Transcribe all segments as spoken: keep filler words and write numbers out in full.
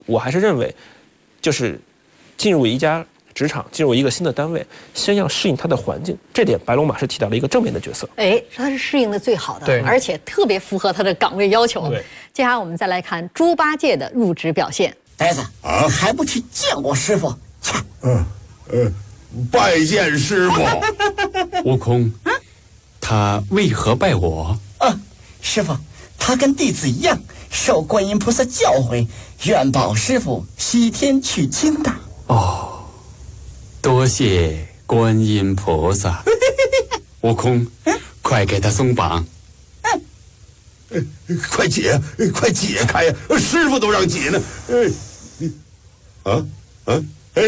我还是认为，就是进入一家职场，进入一个新的单位，先要适应它的环境。这点白龙马是起到了一个正面的角色。 哎，他是适应的最好的， 对， 而且特别符合他的岗位要求。 对， 接下来我们再来看猪八戒的入职表现。 呆子啊，还不去见我师傅？切！ 嗯呃，拜见师傅。 悟空，他为何拜我？ 啊，师傅，他跟弟子一样，受观音菩萨教诲，愿保师傅西天取经的。 哦，多谢观音菩萨。悟空，快给他松绑。 快解，快解开呀！师傅都让解呢。哎，啊啊！哎，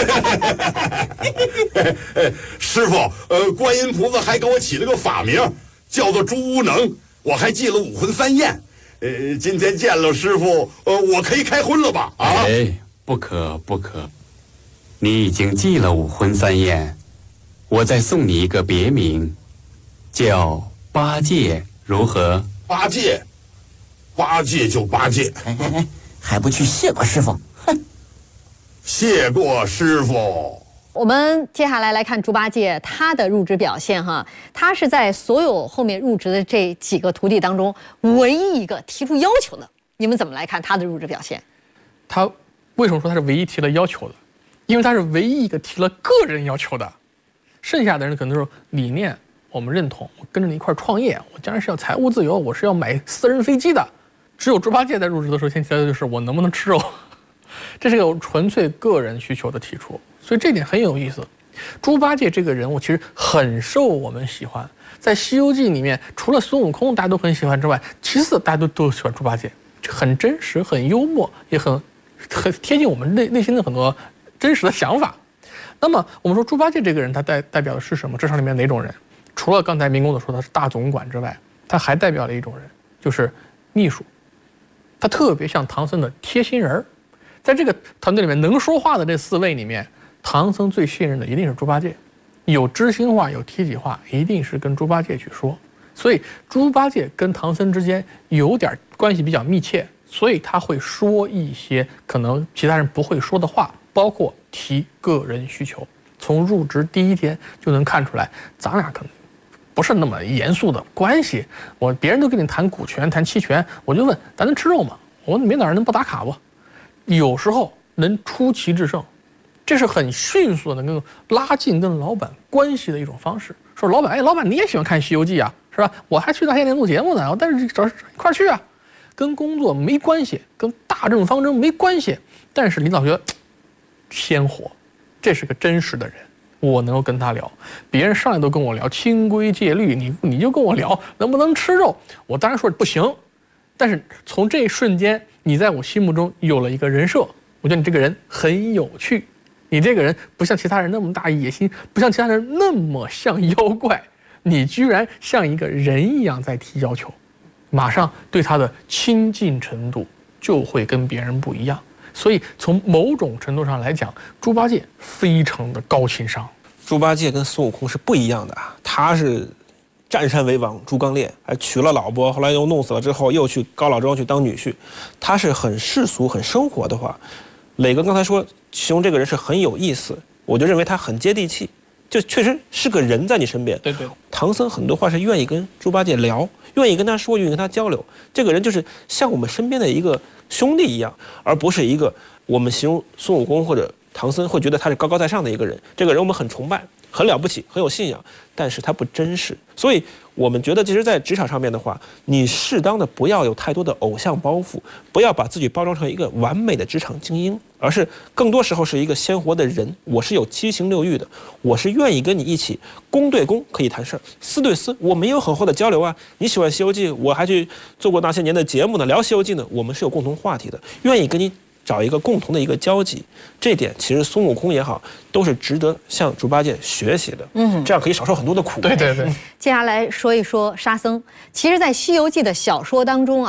师傅，呃，观音菩萨还给我起了个法名，叫做猪无能。我还记了武魂三验。呃，今天见了师傅，呃，我可以开荤了吧？啊！ 哎，不可不可，你已经记了武魂三验，我再送你一个别名，叫八戒，如何？ 八戒，八戒就八戒。 哎哎哎，还不去谢过师傅？哼！ 谢过师傅。 我们接下来来看猪八戒他的入职表现哈，他是在所有后面入职的这几个徒弟当中唯一一个提出要求的。你们怎么来看他的入职表现？ 他为什么说他是唯一提了要求的？因为他是唯一一个提了个人要求的，剩下的人可能都是理念我们认同，我跟着你一块创业，我将来是要财务自由，我是要买私人飞机的。只有猪八戒在入职的时候先提的就是我能不能吃肉，这是个纯粹个人需求的提出，所以这点很有意思。猪八戒这个人物其实很受我们喜欢，在《西游记》里面，除了孙悟空大家都很喜欢之外，其次大家都都喜欢猪八戒，很真实、很幽默，也很很贴近我们内内心的很多真实的想法。那么我们说猪八戒这个人，他代代表的是什么？职场里面哪种人？除了刚才明公子说他是大总管之外，他还代表了一种人，就是秘书。他特别像唐僧的贴心人儿。在这个团队里面能说话的这四位里面，唐僧最信任的一定是猪八戒，有知心话有体己话一定是跟猪八戒去说，所以猪八戒跟唐僧之间有点关系比较密切，所以他会说一些可能其他人不会说的话，包括提个人需求。从入职第一天就能看出来，咱俩可能不是那么严肃的关系。我别人都跟你谈股权谈期权，我就问咱能吃肉吗？我问明早上能不打卡不？有时候能出奇制胜，这是很迅速的能够拉近跟老板关系的一种方式。说老板，哎，老板你也喜欢看《西游记》啊，是吧？我还去那些年录节目呢，但是找一块去啊，跟工作没关系，跟大政方针没关系。但是领导觉得鲜活，这是个真实的人，我能够跟他聊。别人上来都跟我聊清规戒律，你你就跟我聊能不能吃肉，我当然说不行。但是从这一瞬间，你在我心目中有了一个人设，我觉得你这个人很有趣，你这个人不像其他人那么大野心，不像其他人那么像妖怪，你居然像一个人一样在提要求，马上对他的亲近程度就会跟别人不一样。所以从某种程度上来讲，猪八戒非常的高情商。 猪八戒跟孙悟空是不一样的，他是占山为王，猪刚鬣，还娶了老婆，后来又弄死了之后，又去高老庄去当女婿。他是很世俗、很生活的话，磊哥刚才说形容这个人是很有意思，我就认为他很接地气，就确实是个人在你身边。 对对， 唐僧很多话是愿意跟猪八戒聊，愿意跟他说，愿意跟他交流。这个人就是像我们身边的一个兄弟一样，而不是一个我们形容孙悟空或者唐僧会觉得他是高高在上的一个人。这个人我们很崇拜，很了不起，很有信仰，但是他不真实。所以我们觉得其实在职场上面的话，你适当的不要有太多的偶像包袱，不要把自己包装成一个完美的职场精英，而是更多时候是一个鲜活的人。我是有七情六欲的，我是愿意跟你一起公对公可以谈事儿，私对私我们也有很厚的交流啊。你喜欢西游记，我还去做过那些年的节目呢，聊西游记呢，我们是有共同话题的，愿意跟你找一个共同的一个交集。这点其实孙悟空也好，都是值得向猪八戒学习的。嗯，这样可以少受很多的苦。 对对对。 接下来说一说沙僧。其实，在《西游记》的小说当中啊，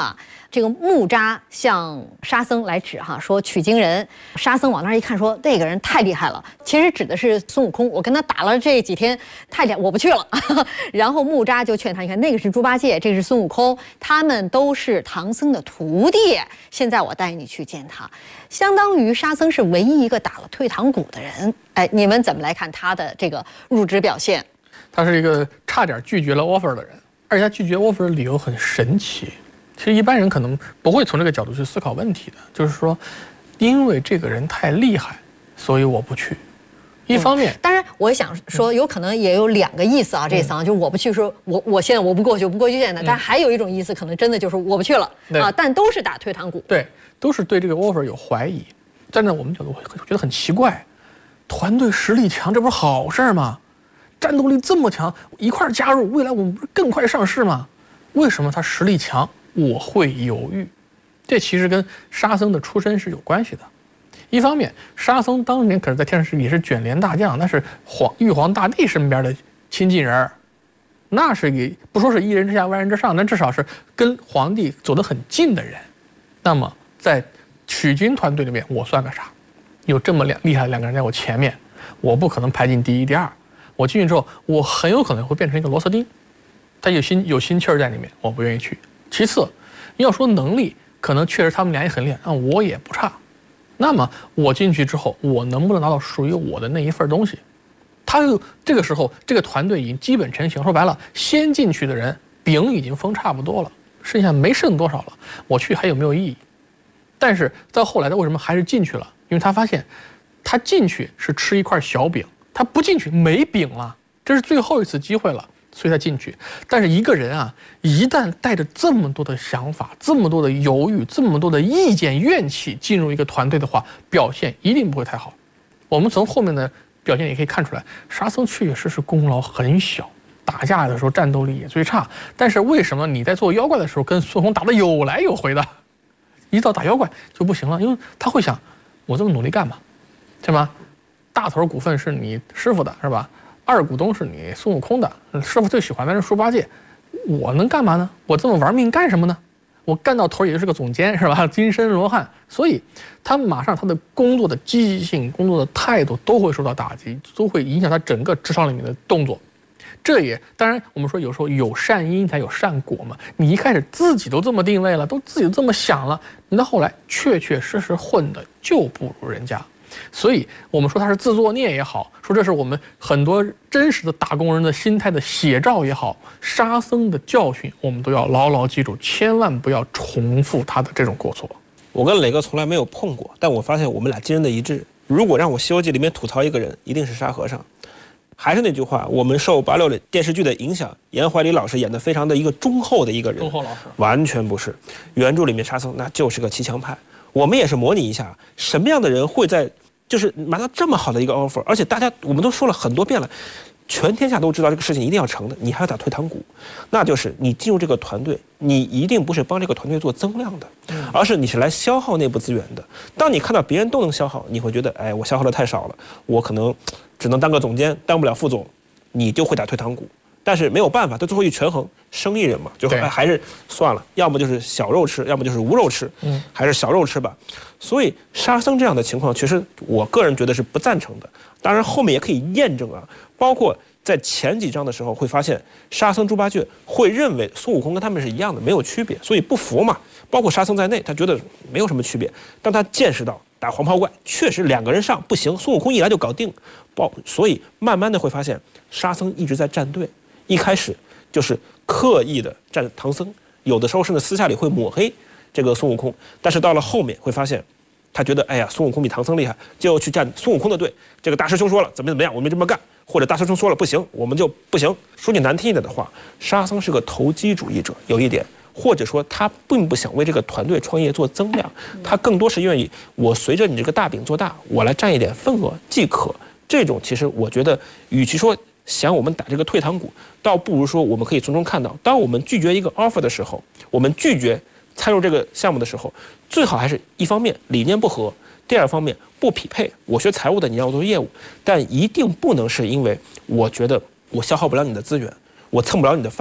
这个木扎向沙僧来指哈，说取经人。沙僧往那儿一看，说那个人太厉害了，其实指的是孙悟空。我跟他打了这几天，太厉害，我不去了。然后木扎就劝他，你看那个是猪八戒，这个是孙悟空，他们都是唐僧的徒弟。现在我带你去见他，相当于沙僧是唯一一个打了退堂鼓的人。哎，你们怎么来看他的这个入职表现？ 他是一个差点拒绝了 offer 的人，而且他拒绝 offer 的理由很神奇。其实一般人可能不会从这个角度去思考问题的，就是说，因为这个人太厉害，所以我不去。一方面， 嗯、当然我想说，有可能也有两个意思啊。嗯、这桑就是我不去，说我我现在我不过去，我不过去见他。嗯、但还有一种意思，可能真的就是我不去了啊。但都是打退堂鼓， 对，都是对这个 offer 有怀疑。站在我们角度会觉得很奇怪，团队实力强，这不是好事吗？战斗力这么强，一块儿加入，未来我们不是更快上市吗？为什么他实力强，我会犹豫？这其实跟沙僧的出身是有关系的。一方面，沙僧当年可是在天上是也是卷帘大将，那是皇玉皇大帝身边的亲近人，那是给不说是一人之下万人之上，但至少是跟皇帝走得很近的人。那么在取经团队里面，我算个啥？有这么两厉害的两个人在我前面，我不可能排进第一、第二。我进去之后，我很有可能会变成一个螺丝钉，他有心有心气儿在里面，我不愿意去。其次，要说能力，可能确实他们俩也很厉害，但我也不差。那么我进去之后，我能不能拿到属于我的那一份东西？他就这个时候，这个团队已经基本成型。说白了，先进去的人饼已经封差不多了，剩下没剩多少了，我去还有没有意义？但是到后来，他为什么还是进去了？因为他发现，他进去是吃一块小饼。他不进去没饼了，这是最后一次机会了，所以他进去。但是一个人啊，一旦带着这么多的想法、这么多的犹豫、这么多的意见、怨气进入一个团队的话，表现一定不会太好。我们从后面的表现也可以看出来，沙僧确实是功劳很小，打架的时候战斗力也最差。但是为什么你在做妖怪的时候跟孙悟空打得有来有回的，一到打妖怪就不行了？因为他会想，我这么努力干嘛，对吗？大头股份是你师傅的，是吧？二股东是你孙悟空的，师傅最喜欢的是猪八戒，我能干嘛呢？我这么玩命干什么呢？我干到头也就是个总监，是吧？金身罗汉，所以他马上他的工作的积极性、工作的态度都会受到打击，都会影响他整个职场里面的动作。这也当然，我们说有时候有善因才有善果嘛。你一开始自己都这么定位了，都自己都这么想了，你到后来确确实实混的就不如人家。所以我们说他是自作孽也好，说这是我们很多真实的打工人的心态的写照也好，沙僧的教训我们都要牢牢记住，千万不要重复他的这种过错。 我跟磊哥从来没有碰过，但我发现我们俩惊人的一致。如果让我《西游记》里面吐槽一个人，一定是沙和尚。还是那句话，我们受八六的电视剧的影响，严怀礼老师演的非常的一个忠厚的一个人， 忠厚老师完全不是。原著里面沙僧那就是个骑墙派。我们也是模拟一下，什么样的人会在就是拿到这么好的一个 offer， 而且大家我们都说了很多遍了，全天下都知道这个事情一定要成的，你还要打退堂鼓，那就是你进入这个团队，你一定不是帮这个团队做增量的，而是你是来消耗内部资源的。当你看到别人都能消耗，你会觉得，哎，我消耗的太少了，我可能只能当个总监，当不了副总，你就会打退堂鼓。但是没有办法，到最后一权衡，生意人嘛，就还还是算了，要么就是小肉吃，要么就是无肉吃，嗯，还是小肉吃吧。所以沙僧这样的情况，其实我个人觉得是不赞成的。当然后面也可以验证啊，包括在前几章的时候会发现，沙僧、猪八戒会认为孙悟空跟他们是一样的，没有区别，所以不服嘛。包括沙僧在内，他觉得没有什么区别。当他见识到打黄袍怪确实两个人上不行，孙悟空一来就搞定，包所以慢慢的会发现，沙僧一直在站队。一开始就是刻意的站唐僧，有的时候甚至私下里会抹黑这个孙悟空，但是到了后面会发现，他觉得哎呀孙悟空比唐僧厉害，就去站孙悟空的队。这个大师兄说了怎么怎么样，我们这么干，或者大师兄说了不行，我们就不行。说句难听一点的话，沙僧是个投机主义者，有一点，或者说他并不想为这个团队创业做增量，他更多是愿意我随着你这个大饼做大，我来占一点份额即可。这种其实我觉得，与其说想我们打这个退堂鼓，倒不如说我们可以从中看到，当我们拒绝一个 offer 的时候，我们拒绝参入这个项目的时候，最好还是一方面理念不合，第二方面不匹配。我学财务的，你让我做业务，但一定不能是因为我觉得我消耗不了你的资源，我蹭不了你的饭，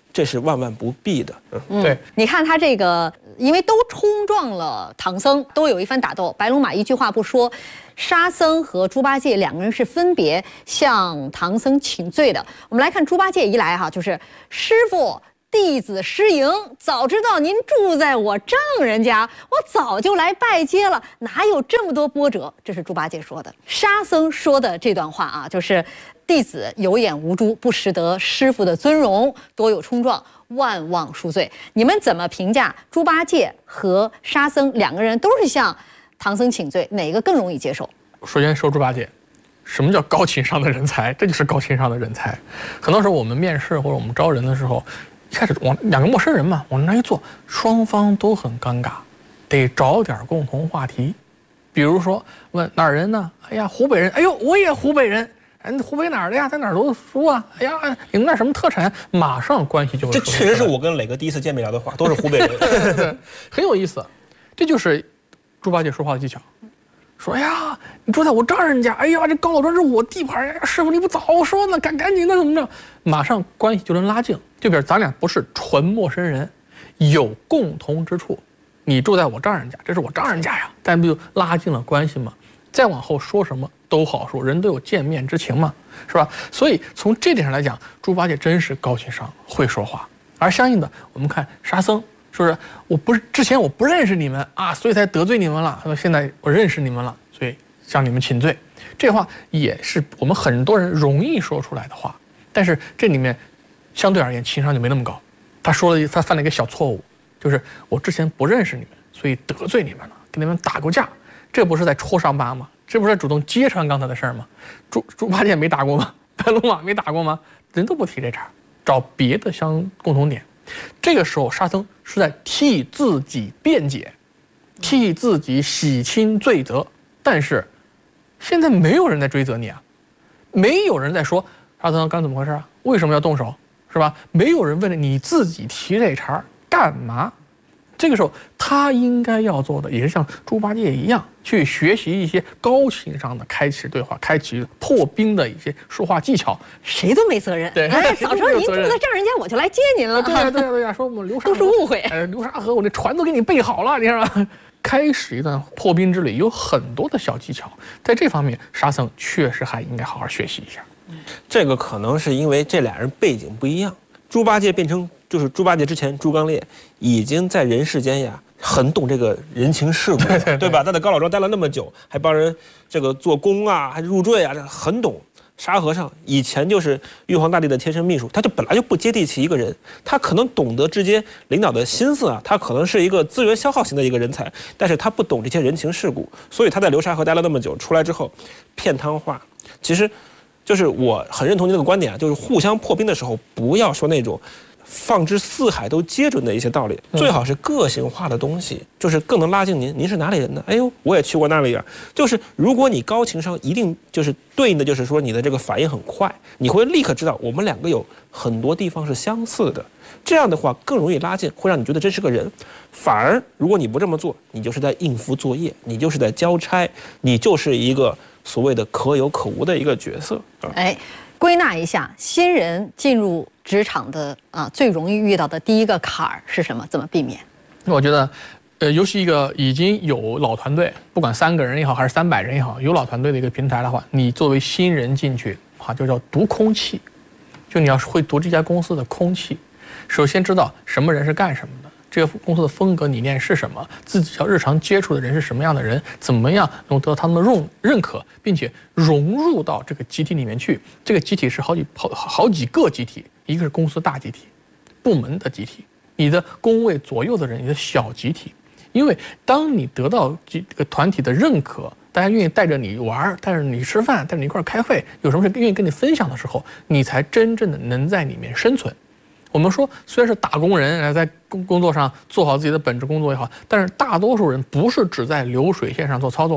这是万万不必的。 嗯， 对， 你看他这个，因为都冲撞了唐僧，都有一番打斗。白龙马一句话不说，沙僧和猪八戒两个人是分别向唐僧请罪的。我们来看猪八戒一来哈，就是师傅。弟子失迎，早知道您住在我丈人家，我早就来拜接了，哪有这么多波折？这是猪八戒说的。沙僧说的这段话啊，就是弟子有眼无珠，不识得师傅的尊荣，多有冲撞，万望恕罪。你们怎么评价猪八戒和沙僧两个人都是向唐僧请罪，哪个更容易接受？ 首先说猪八戒，什么叫高情商的人才？这就是高情商的人才。很多时候我们面试或者我们招人的时候，一开始往两个陌生人嘛，往那一坐，双方都很尴尬，得找点共同话题。比如说问哪儿人呢？哎呀，湖北人。哎呦，我也湖北人。哎，你湖北哪儿的呀？在哪儿读的书啊？哎呀，你们那什么特产？马上关系就会。 这确实是我跟磊哥第一次见面聊的话，都是湖北人， 很有意思。这就是猪八戒说话的技巧。说，哎呀，你住在我丈人家，哎呀，这高老庄是我地盘，哎呀，师傅你不早说呢，赶赶紧的怎么着，马上关系就能拉近。就比如咱俩不是纯陌生人，有共同之处。你住在我丈人家，这是我丈人家呀，咱不就拉近了关系吗？再往后说什么都好说，人都有见面之情嘛，是吧？所以从这点上来讲，猪八戒真是高情商，会说话。而相应的，我们看沙僧。说是我不是之前我不认识你们啊，所以才得罪你们了。现在我认识你们了，所以向你们请罪。这话也是我们很多人容易说出来的话，但是这里面相对而言情商就没那么高。他说了，他犯了一个小错误，就是我之前不认识你们，所以得罪你们了，跟你们打过架。这不是在戳伤疤吗？这不是在主动揭穿刚才的事儿吗？猪猪八戒没打过吗？白龙马没打过吗？人都不提这茬，找别的相共同点。这个时候，沙僧是在替自己辩解，替自己洗清罪责。但是，现在没有人在追责你啊，没有人在说沙僧刚怎么回事啊？为什么要动手？是吧？没有人问你自己提这茬干嘛？这个时候，他应该要做的也是像猪八戒一样，去学习一些高情商的开启对话、开启破冰的一些说话技巧。 谁都没责任。 对， 哎，早知道您住在丈人家，我就来接您了。 对呀、啊，对呀、啊，对呀、啊，说我们流沙都是误会。 哎，流沙河我这船都给你备好了，你看吧。开始一段破冰之旅，有很多的小技巧，在这方面，沙僧确实还应该好好学习一下。 这个可能是因为这俩人背景不一样。猪八戒变成就是猪八戒之前，猪刚鬣已经在人世间呀，很懂这个人情世故，对, 对, 对, 对吧？他在高老庄待了那么久，还帮人这个做工啊，还入赘啊，这很懂。沙和尚以前就是玉皇大帝的贴身秘书，他就本来就不接地气一个人，他可能懂得直接领导的心思啊，他可能是一个资源消耗型的一个人才，但是他不懂这些人情世故，所以他在流沙河待了那么久，出来之后骗汤话。其实就是我很认同您这个观点啊，就是互相破冰的时候，不要说那种放之四海都皆准的一些道理，最好是个性化的东西，就是更能拉近您。您是哪里人呢？哎呦，我也去过那里啊。就是如果你高情商，一定就是对应的就是说你的这个反应很快，你会立刻知道我们两个有很多地方是相似的。这样的话更容易拉近，会让你觉得真是个人。反而如果你不这么做，你就是在应付作业，你就是在交差，你就是一个所谓的可有可无的一个角色。 哎，归纳一下，新人进入职场的啊，最容易遇到的第一个坎儿是什么？怎么避免？ 我觉得，呃，尤其一个已经有老团队，不管三个人也好，还是三百人也好，有老团队的一个平台的话，你作为新人进去，啊，就叫读空气，就你要会读这家公司的空气。首先知道什么人是干什么的，这个公司的风格理念是什么，自己要日常接触的人是什么样的人，怎么样能得到他们的认认可，并且融入到这个集体里面去。这个集体是好几好好几个集体，一个是公司大集体，部门的集体，你的工位左右的人，你的小集体。因为当你得到这个团体的认可，大家愿意带着你玩，带着你吃饭，带着你一块开会，有什么事愿意跟你分享的时候，你才真正的能在里面生存。我们说，虽然是打工人，在工工作上做好自己的本职工作也好，但是大多数人不是只在流水线上做操作的。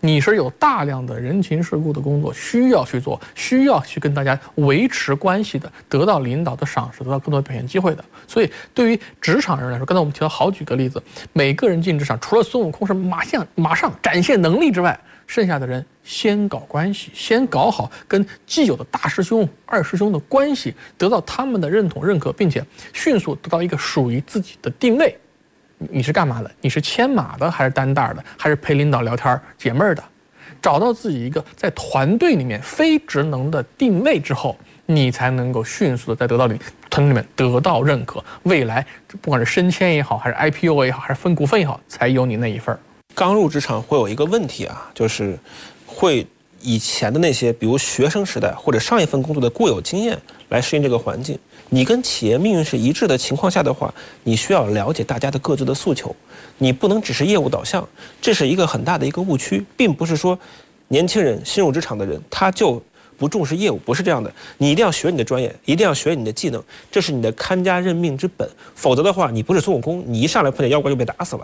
你是有大量的人情世故的工作需要去做，需要去跟大家维持关系的，得到领导的赏识，得到更多表现机会的。所以对于职场人来说，刚才我们提到好几个例子，每个人进职场，除了孙悟空是马上马上展现能力之外，剩下的人先搞关系，先搞好跟既有的大师兄、二师兄的关系，得到他们的认同、认可，并且迅速得到一个属于自己的定位。你是干嘛的？你是牵马的，还是担担的，还是陪领导聊天解闷儿的？找到自己一个在团队里面非职能的定位之后，你才能够迅速的在得到里团队里面得到认可。未来不管是升迁也好，还是 I P O 也好，还是分股份也好，才有你那一份儿。 刚入职场会有一个问题啊，就是会以前的那些，比如学生时代或者上一份工作的固有经验来适应这个环境。你跟企业命运是一致的情况下的话，你需要了解大家的各自的诉求，你不能只是业务导向，这是一个很大的一个误区，并不是说年轻人新入职场的人他就不重视业务，不是这样的。你一定要学你的专业，一定要学你的技能，这是你的看家认命之本。否则的话，你不是孙悟空，你一上来碰见妖怪就被打死了。